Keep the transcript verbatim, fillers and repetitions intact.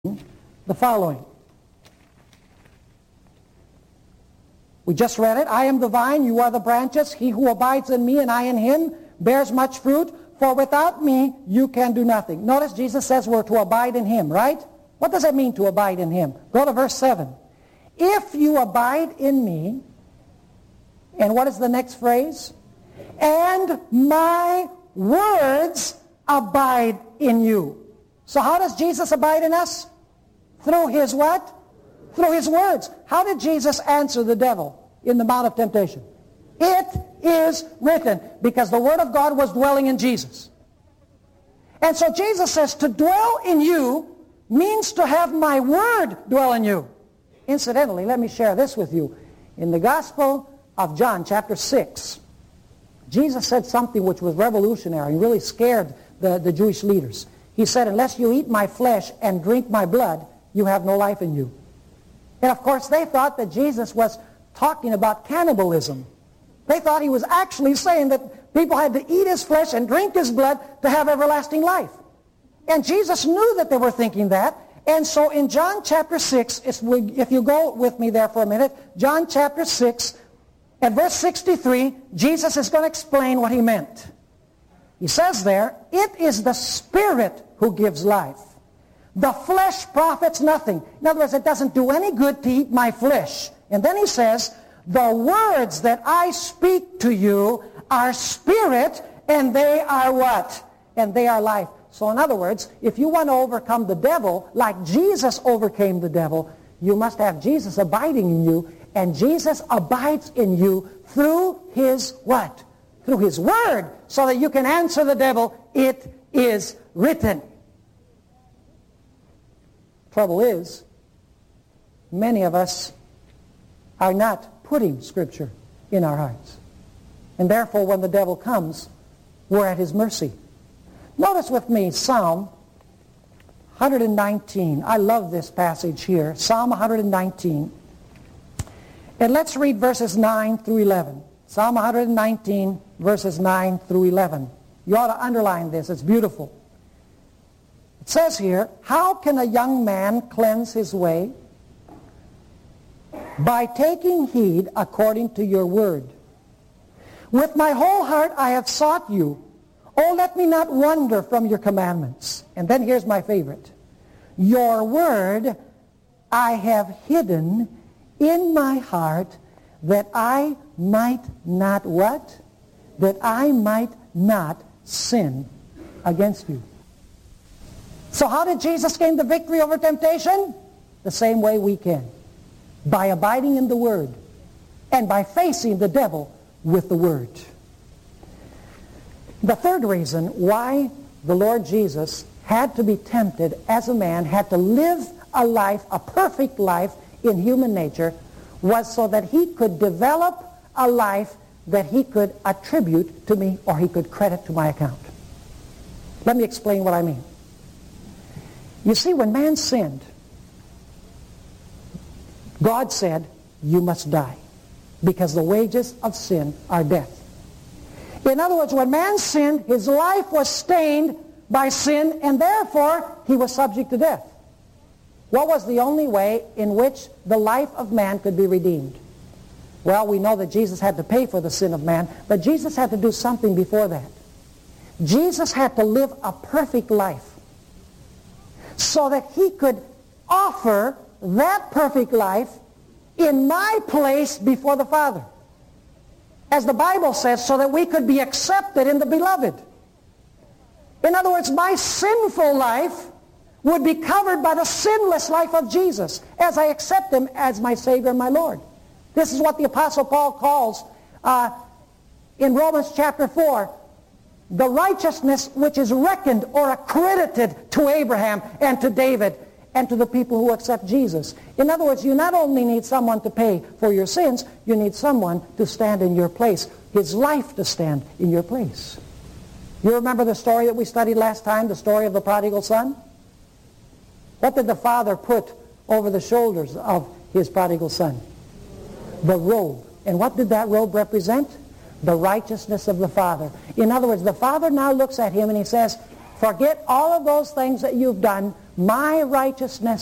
the following. We just read it. I am the vine, you are the branches. He who abides in me and I in him bears much fruit. For without me you can do nothing. Notice Jesus says we're to abide in him, right? What does it mean to abide in him? Go to verse seven. If you abide in me, and what is the next phrase? And my words abide in you. So how does Jesus abide in us? Through his what? Through his words. How did Jesus answer the devil in the Mount of Temptation? It is written, because the Word of God was dwelling in Jesus. And so Jesus says to dwell in you means to have my Word dwell in you. Incidentally, let me share this with you. In the Gospel of John, chapter six, Jesus said something which was revolutionary and really scared the, the Jewish leaders. He said, unless you eat my flesh and drink my blood, you have no life in you. And of course they thought that Jesus was talking about cannibalism. They thought he was actually saying that people had to eat his flesh and drink his blood to have everlasting life. And Jesus knew that they were thinking that. And so in John chapter six, if you go with me there for a minute, John chapter six, at verse sixty-three, Jesus is going to explain what he meant. He says there, it is the Spirit who gives life. The flesh profits nothing. In other words, it doesn't do any good to eat my flesh. And then he says, the words that I speak to you are spirit, and they are what? And they are life. So in other words, if you want to overcome the devil like Jesus overcame the devil, you must have Jesus abiding in you, and Jesus abides in you through his what? Through his word, so that you can answer the devil, it is written. Trouble is, many of us are not putting Scripture in our hearts. And therefore, when the devil comes, we're at his mercy. Notice with me Psalm one nineteen. I love this passage here. Psalm one nineteen. And let's read verses nine through eleven. Psalm one nineteen, verses nine through eleven. You ought to underline this. It's beautiful. It says here, how can a young man cleanse his way? By taking heed according to your word. With my whole heart I have sought you. Oh, let me not wander from your commandments. And then here's my favorite. Your word I have hidden in my heart that I might not what? That I might not sin against you. So how did Jesus gain the victory over temptation? The same way we can. By abiding in the Word. And by facing the devil with the Word. The third reason why the Lord Jesus had to be tempted as a man, had to live a life, a perfect life in human nature, was so that he could develop a life that he could attribute to me, or he could credit to my account. Let me explain what I mean. You see, when man sinned, God said, you must die, because the wages of sin are death. In other words, when man sinned, his life was stained by sin, and therefore he was subject to death. What was the only way in which the life of man could be redeemed? Well, we know that Jesus had to pay for the sin of man, but Jesus had to do something before that. Jesus had to live a perfect life so that he could offer that perfect life in my place before the Father. As the Bible says, so that we could be accepted in the Beloved. In other words, my sinful life would be covered by the sinless life of Jesus as I accept him as my Savior and my Lord. This is what the Apostle Paul calls uh, in Romans chapter four, the righteousness which is reckoned or accredited to Abraham and to David and to the people who accept Jesus. In other words, you not only need someone to pay for your sins, you need someone to stand in your place, his life to stand in your place. You remember the story that we studied last time, the story of the prodigal son? What did the father put over the shoulders of his prodigal son? The robe. And what did that robe represent? The righteousness of the Father. In other words, the Father now looks at him and he says, forget all of those things that you've done. My righteousness